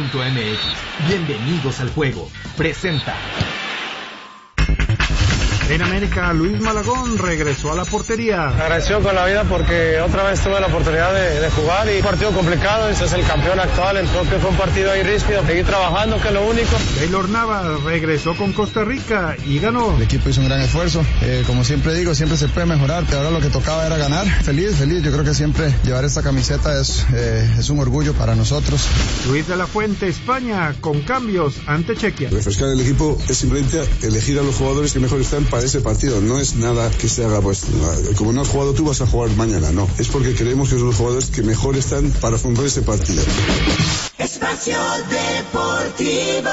Bienvenidos al juego. Presenta. En América, Luis Malagón regresó a la portería. Agradecido con la vida porque otra vez tuve la oportunidad de jugar y un partido complicado. Ese es el campeón actual, entonces fue un partido ahí ríspido. Seguí trabajando, que es lo único. Keylor Navas regresó con Costa Rica y ganó. El equipo hizo un gran esfuerzo. Como siempre digo, siempre se puede mejorar, pero ahora lo que tocaba era ganar. Feliz. Yo creo que siempre llevar esta camiseta es un orgullo para nosotros. Luis de la Fuente, España, con cambios ante Chequia. Refrescar el equipo es simplemente elegir a los jugadores que mejor están para ese partido. No es nada que se haga, pues, como no has jugado tú, vas a jugar mañana. No, es porque creemos que son los jugadores que mejor están para afrontar ese partido. Espacio Deportivo.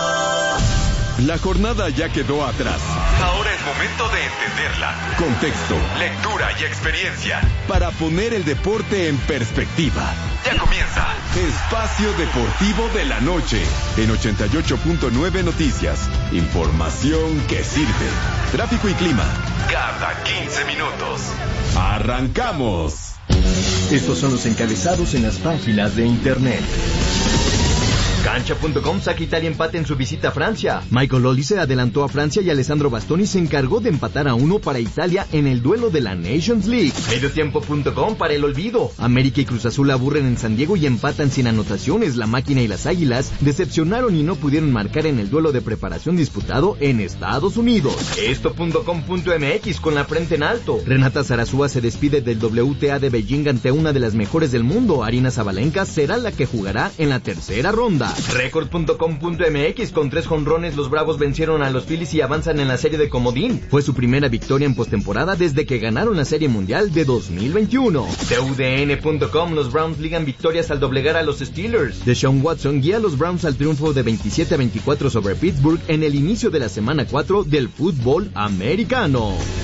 La jornada ya quedó atrás. Ahora es momento de entenderla. Contexto, lectura y experiencia para poner el deporte en perspectiva. Ya comienza Espacio Deportivo de la Noche en 88.9 Noticias. Información que sirve. Tráfico y clima cada 15 minutos. ¡Arrancamos! Estos son los encabezados en las páginas de internet. Cancha.com saca Italia empate en su visita a Francia. Michael Olise se adelantó a Francia y Alessandro Bastoni se encargó de empatar a 1 para Italia en el duelo de la Nations League. Mediotiempo.com para el olvido. América y Cruz Azul aburren en San Diego y empatan sin anotaciones. La Máquina y las Águilas decepcionaron y no pudieron marcar en el duelo de preparación disputado en Estados Unidos. Esto.com.mx con la frente en alto. Renata Zarazúa se despide del WTA de Beijing ante una de las mejores del mundo. Arina Sabalenka será la que jugará en la tercera ronda. Record.com.mx con 3 jonrones los Bravos vencieron a los Phillies y avanzan en la serie de comodín. Fue su primera victoria en postemporada desde que ganaron la Serie Mundial de 2021. TUDN.com los Browns ligan victorias al doblegar a los Steelers. Deshaun Watson guía a los Browns al triunfo de 27-24 sobre Pittsburgh en el inicio de la semana 4 del fútbol americano.